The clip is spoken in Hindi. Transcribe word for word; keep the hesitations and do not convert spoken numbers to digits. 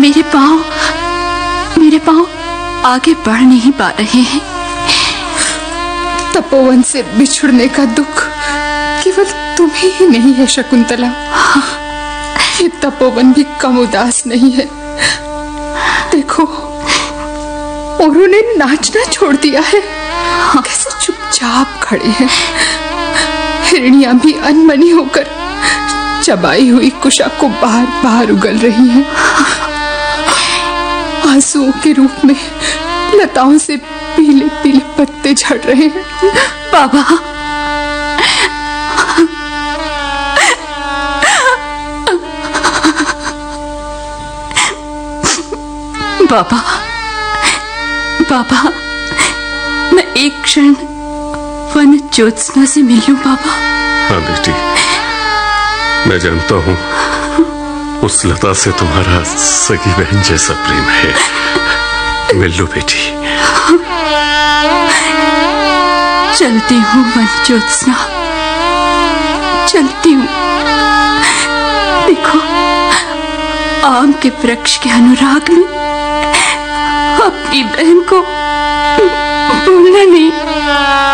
मेरे पाँव मेरे पाँव आगे बढ़ नहीं पा रहे हैं। तपोवन से बिछुड़ने का दुख केवल तुम्हें ही नहीं है शकुंतला। ये तपोवन भी कम उदास नहीं है। देखो, उन्होंने नाचना छोड़ दिया है। कैसे चुपचाप खड़े हैं। हिरनियां भी अनमनी होकर चबाई हुई कुशा को बार बार उगल रही हैं। आंसुओं के रूप में लताओं से पीले पीले पत्ते झड़ रहे हैं। बाबा, बाबा, बाबा, मैं एक क्षण वन ज्योत्सना से मिल लूं बाबा। हाँ बेटी, मैं जानता हूँ उस लता से तुम्हारा सगी बहन जैसा प्रेम है। मिल लो बेटी। चलती हूँ वन ज्योत्सना, चलती हूँ। देखो, आम के वृक्ष के अनुराग में अपनी बहन को भूलना नहीं।